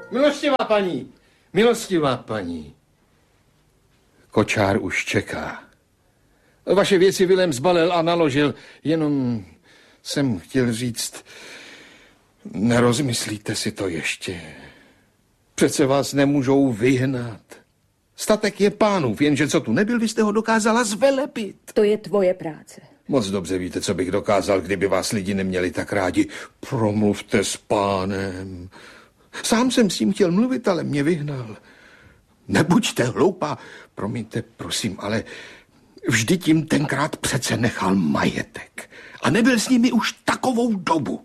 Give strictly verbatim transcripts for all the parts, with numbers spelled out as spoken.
Milostivá paní, milostivá paní. Kočár už čeká. Vaše věci Vilém zbalil a naložil, jenom jsem chtěl říct, nerozmyslíte si to ještě. Přece vás nemůžou vyhnat. Statek je pánův, jenže co tu nebyl, vy jste ho dokázala zvelepit. To je tvoje práce. Moc dobře víte, co bych dokázal, kdyby vás lidi neměli tak rádi. Promluvte s pánem. Sám jsem s ním chtěl mluvit, ale mě vyhnal. Nebuďte hloupá, promiňte, prosím, ale vždyť jim tenkrát přece nechal majetek. A nebyl s nimi už takovou dobu.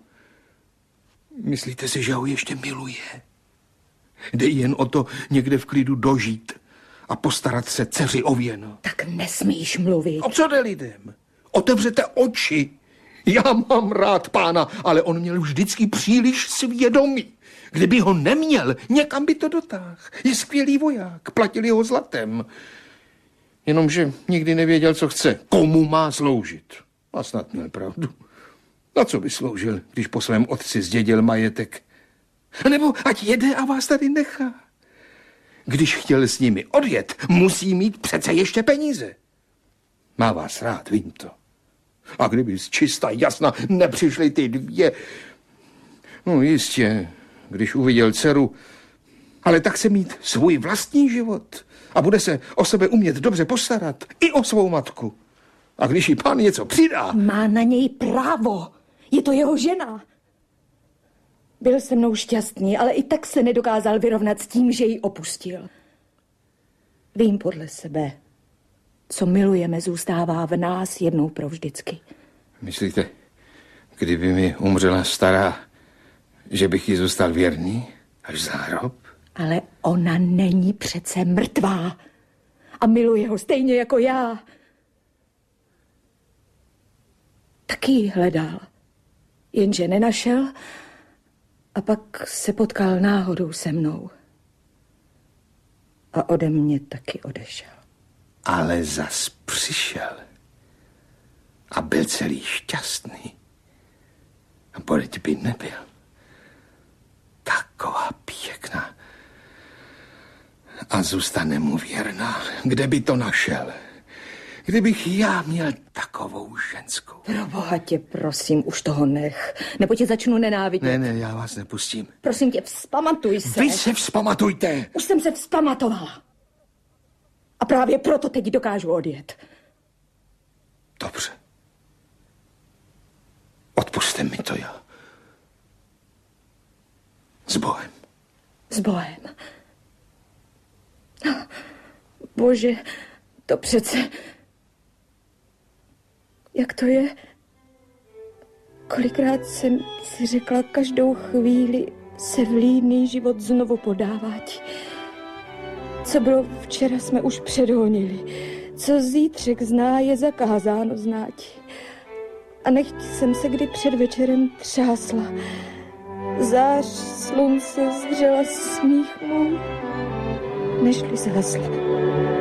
Myslíte si, že ho ještě miluje? Jde jen o to někde v klidu dožít a postarat se dceři o věno. Tak nesmíš mluvit. O co jde lidem? Otevřete oči. Já mám rád pána, ale on měl vždycky příliš svědomí. Kdyby ho neměl, někam by to dotáhl. Je skvělý voják, platili ho zlatem. Jenomže nikdy nevěděl, co chce. Komu má sloužit? A snad měl pravdu. Na co by sloužil, když po svém otci zdědil majetek? Nebo ať jede a vás tady nechá. Když chtěl s nimi odjet, musí mít přece ještě peníze. Má vás rád, vím to. A kdyby z čista jasna nepřišly ty dvě... No jistě, když uviděl dceru, ale tak se mít svůj vlastní život a bude se o sebe umět dobře postarat, i o svou matku. A když jí pán něco přidá... Má na něj právo. Je to jeho žena. Byl se mnou šťastný, ale i tak se nedokázal vyrovnat s tím, že ji opustil. Vím podle sebe, co milujeme, zůstává v nás jednou provždycky. Myslíte, kdyby mi umřela stará, že bych jí zůstal věrný až za hrob? Ale ona není přece mrtvá a miluje ho stejně jako já. Taky ji hledal, jenže nenašel a pak se potkal náhodou se mnou. A ode mě taky odešel. Ale zas přišel a byl celý šťastný. A boleť by nebyl. Taková pěkná. A zůstane mu věrná. Kde by to našel? Kdybych já měl takovou ženskou. Proboha tě, prosím, už toho nech. Nebo tě začnu nenávidět. Ne, ne, já vás nepustím. Prosím tě, vzpamatuj se. Vy se vzpamatujte. Už jsem se vzpamatovala. A právě proto teď dokážu odjet. Dobře. Odpusťte mi to, já. S Bohem. S Bohem. Bože, to přece... Jak to je? Kolikrát jsem si řekla, každou chvíli se vlídný život znovu podávať. Co bylo včera, jsme už předhonili. Co zítřek zná, je zakázáno znát. A nechť jsem se kdy před večerem třásla. Zář slunce zřela smích můj, nežli zhasla.